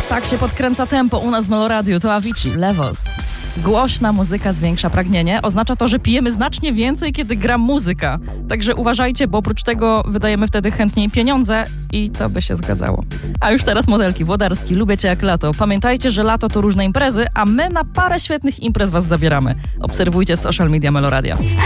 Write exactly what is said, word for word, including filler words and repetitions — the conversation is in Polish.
Tak się podkręca tempo u nas w Meloradiu, to Avicii, Levels. Głośna muzyka zwiększa pragnienie. Oznacza to, że pijemy znacznie więcej, kiedy gra muzyka. Także uważajcie, bo oprócz tego wydajemy wtedy chętniej pieniądze i to by się zgadzało. A już teraz modelki, Włodarski, lubię cię jak lato. Pamiętajcie, że lato to różne imprezy, a my na parę świetnych imprez was zabieramy. Obserwujcie social media Meloradia.